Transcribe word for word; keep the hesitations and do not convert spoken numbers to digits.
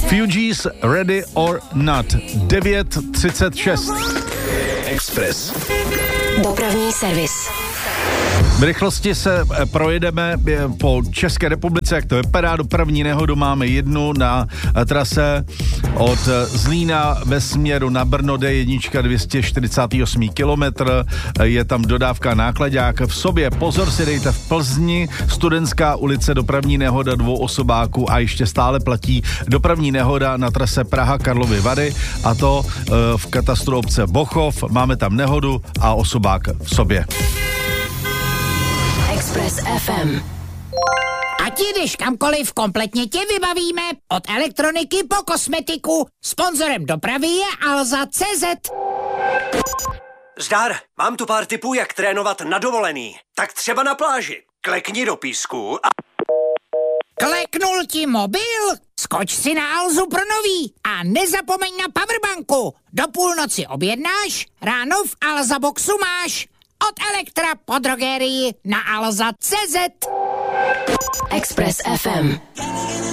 Fugees, Ready or Not, devět třicet šest. Express. Dopravní servis. V rychlosti se projedeme po České republice, jak to vypadá. Dopravní nehodu máme jednu na trase od Zlína ve směru na Brno D jedna dvě stě čtyřicet osm kilometr. Je tam dodávka náklaďák v sobě. Pozor si dejte v Plzni, Studentská ulice, dopravní nehoda dvou osobáků a ještě stále platí dopravní nehoda na trase Praha Karlovy Vary, a to v katastru obce Bochov. Máme tam nehodu a osobák v sobě. Express F M. Ať jdeš kamkoliv, kompletně tě vybavíme. Od elektroniky po kosmetiku. Sponzorem dopravy je Alza tečka cé zet. Zdar, mám tu pár tipů, jak trénovat na dovolený. Tak třeba na pláži. Klekni do písku a... Kleknul ti mobil? Skoč si na Alzu pro nový a nezapomeň na powerbanku. Do půlnoci objednáš, ráno v Alza boxu máš. Od Elektra po drogerii na alza tečka cé zet. Express F M.